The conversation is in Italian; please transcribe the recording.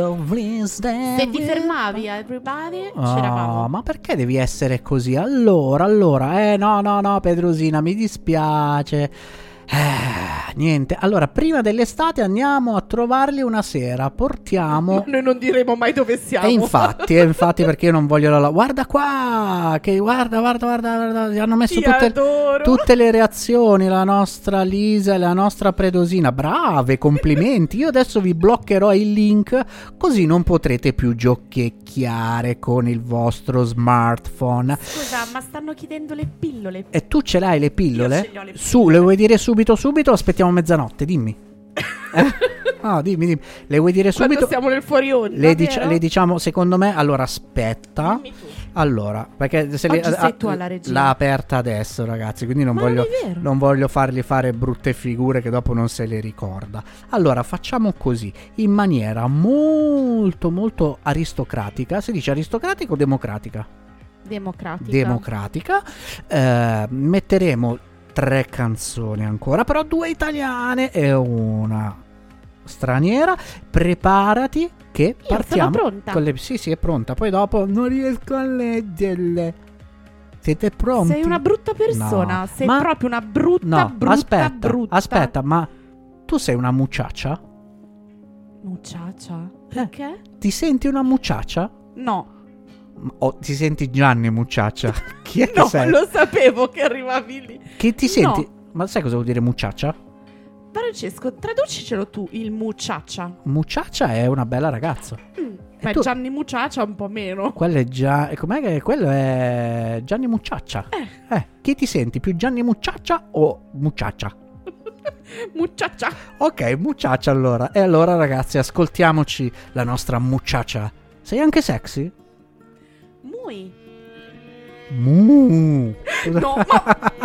Se ti fermavi a Everybody, c'eravamo. Ma perché devi essere così? Allora, no, Pedrosina, mi dispiace. Niente, allora prima dell'estate andiamo a trovarli una sera, portiamo... Noi non diremo mai dove siamo. E infatti perché io non voglio la... Guarda qua, che guarda, hanno messo tutte le reazioni, la nostra Lisa e la nostra Predosina, brave, complimenti. Io adesso vi bloccherò il link, così non potrete più giochicchiare con il vostro smartphone. Scusa, ma stanno chiedendo le pillole. E tu ce l'hai le pillole? Io ce le ho le pillole. Su, le vuoi dire subito? Aspettiamo mezzanotte, dimmi. No, dimmi. Le vuoi dire subito? Quando siamo nel fuori onda, le diciamo, secondo me. Allora, aspetta. Dimmi tu. Allora, perché se Oggi sei tu alla regia. l'ha aperta adesso, ragazzi, quindi non voglio fargli fare brutte figure che dopo non se le ricorda. Allora, facciamo così, in maniera molto, molto aristocratica. Si dice aristocratica o democratica? Democratica. Metteremo 3 canzoni ancora, però 2 italiane e una straniera. Preparati che partiamo. Sono pronta. Con le... Sì, è pronta. Poi dopo non riesco a leggerle. Siete pronti? Sei una brutta persona. No. Sei proprio una brutta. Aspetta, ma tu sei una muchacha? Muchacha? Perché? Ti senti una muchacha? No. O ti senti Gianni muchacha? Chi è che No, sei? lo sapevo che arrivavi lì. Che ti senti? No. Ma sai cosa vuol dire muchacha? Francesco, traducicelo tu, il muchacha. Muchacha è una bella ragazza. Beh, Gianni Muchacha un po' meno. Quello è già... Com'è che quello è Gianni Mucciaccia? Chi ti senti? Più Gianni Mucciaccia o Mucciaccia? Mucciaccia. Ok, Mucciaccia allora. E allora ragazzi, ascoltiamoci la nostra Mucciaccia. Sei anche sexy? Muy. Mu. No, ma...